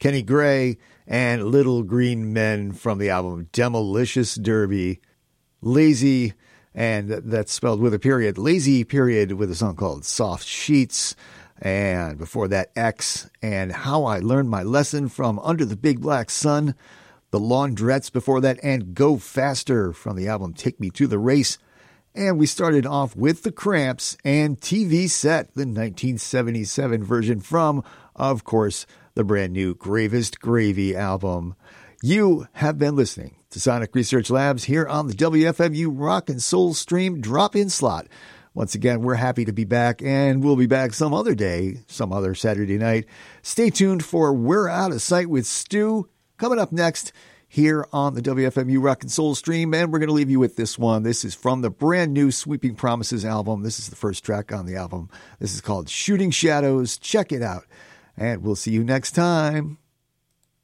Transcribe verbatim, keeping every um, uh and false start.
Kenny Gray, and Little Green Men from the album Demolicious Derby. Lazy, and that's spelled with a period. Lazy period with a song called Soft Sheets. And before that, X, and How I Learned My Lesson from Under the Big Black Sun. The Laundrettes before that, and Go Faster from the album Take Me to the Race. And we started off with The Cramps and T V Set, the nineteen seventy-seven version from, of course, the brand new Gravest Gravy album. You have been listening to Sonic Research Labs here on the W F M U Rock and Soul Stream drop-in slot. Once again, we're happy to be back, and we'll be back some other day, some other Saturday night. Stay tuned for We're Out of Sight with Stu, coming up next here on the W F M U Rock and Soul Stream, and we're going to leave you with this one. This is from the brand new Sweeping Promises album. This is the first track on the album. This is called Shooting Shadows. Check it out, and we'll see you next time.